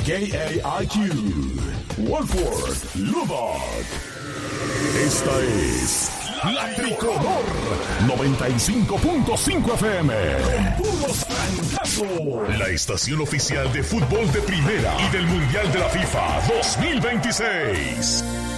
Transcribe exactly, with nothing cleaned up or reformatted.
A I Q, Wolford Lubbock. Esta es La Tricolor noventa y cinco punto cinco F M. Con puros francazos. La estación oficial de fútbol de primera y del Mundial de la FIFA dos mil veintiséis.